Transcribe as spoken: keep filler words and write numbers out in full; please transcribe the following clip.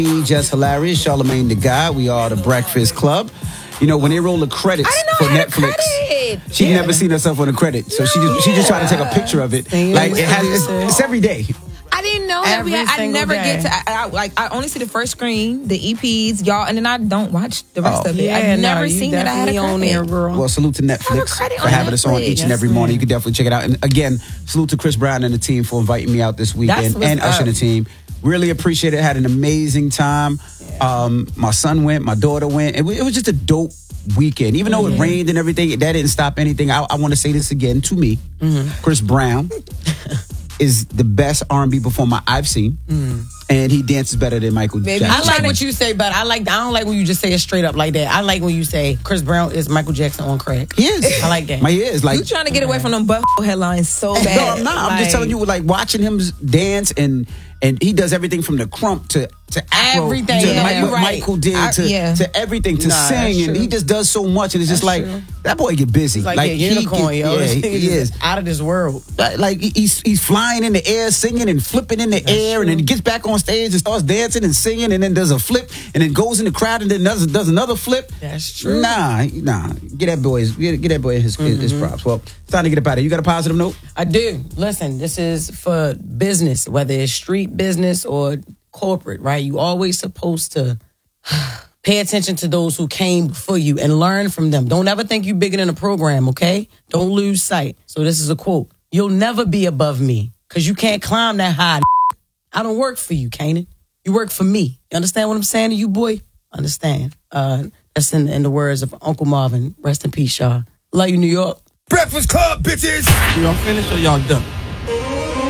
Just Hilarious, Charlamagne the Guy. We are the Breakfast Club. You know, when they roll the credits I didn't know for I had a Netflix, credit. she Yeah. never seen herself on the credit, so she just she just tried to take a picture of it. Like it has, it's, it's every day. I didn't know that we Every had, I single never day. get to. I, I, like I only see the first screen, the E Ps, y'all, and then I don't watch the rest Oh. of it. Yeah, I've no, never you seen that I had a definitely on credit. there, girl. Well, salute to have a Netflix credit for on having us on Netflix. each and every Yes, morning. ma'am. You can definitely check it out. And again, salute to Chris Brown and the team for inviting me out this weekend, what's and Usher up. and the team. Really appreciate it. Had an amazing time. Um, my son went, my daughter went. It was, it was just a dope weekend. Even though it rained and everything, that didn't stop anything. I, I want to say this again to me. Chris Brown is the best R and B performer I've seen, and he dances better than Michael Baby, I Jackson. like what you say, but I like I don't like when you just say it straight up like that. I like when you say Chris Brown is Michael Jackson on crack. He is. I like that. My ears like. You trying to get away from them butthole headlines so bad? No, I'm not. I'm just Like, telling you, like watching him dance, and and he does everything from the crump to to afro, Everything, to yeah, like you're what right. Michael did I- to yeah. to everything to Nah, that's sing, and true. he just does so much, and it's just That's like true. that boy get busy, It's like, a he unicorn, get- yo. Yeah, This he, nigga he is. just out of this world. Like like, he- he's he's flying in the air, singing and flipping in the air, and then he gets back on stage and starts dancing and singing, and then does a flip, and then goes in the crowd and then does does another flip. That's true. Nah, nah. Get that boy his get, get that boy his, his his props. Well, it's time to get up out of here. You got a positive note? I do. Listen, this is for business, whether it's street business or corporate, right? You always supposed to pay attention to those who came before you and learn from them. Don't ever think you bigger than a program, okay? Don't lose sight. So this is a quote. You'll never be above me because you can't climb that high. I don't work for you, Kanan. You work for me. You understand what I'm saying to you, boy? Understand. Uh, that's in, in the words of Uncle Marvin. Rest in peace, y'all. Love you, New York. Breakfast Club, bitches! Y'all finished or y'all done?